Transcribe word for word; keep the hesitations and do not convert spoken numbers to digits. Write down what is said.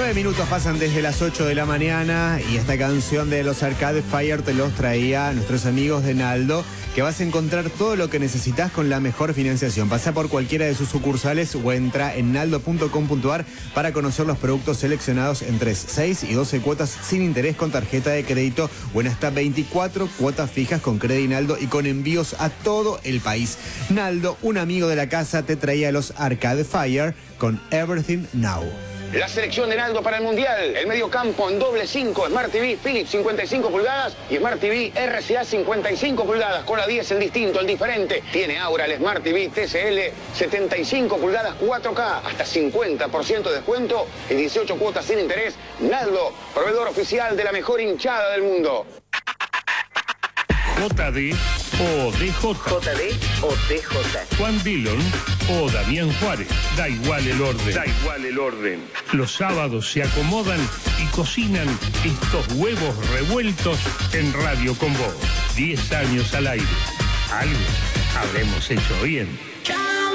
Nueve minutos pasan desde las ocho de la mañana y esta canción de los Arcade Fire te los traía nuestros amigos de Naldo, que vas a encontrar todo lo que necesitas con la mejor financiación. Pasa por cualquiera de sus sucursales o entra en naldo punto com punto ar para conocer los productos seleccionados en tres, seis y doce cuotas sin interés con tarjeta de crédito o en hasta veinticuatro cuotas fijas con Credit Naldo y con envíos a todo el país. Naldo, un amigo de la casa, te traía los Arcade Fire con Everything Now. La selección de Naldo para el Mundial. El mediocampo en doble cinco, Smart T V Philips cincuenta y cinco pulgadas y Smart T V R C A cincuenta y cinco pulgadas. Con la diez el distinto, el diferente. Tiene Aura el Smart T V T C L setenta y cinco pulgadas cuatro K. Hasta cincuenta por ciento de descuento y dieciocho cuotas sin interés. Naldo, proveedor oficial de la mejor hinchada del mundo. J D o D J. J D o D J. Juan Dillon o Damián Juárez. Da igual el orden. Da igual el orden. Los sábados se acomodan y cocinan estos huevos revueltos en Radio con Vos. Diez años al aire. Algo habremos hecho bien.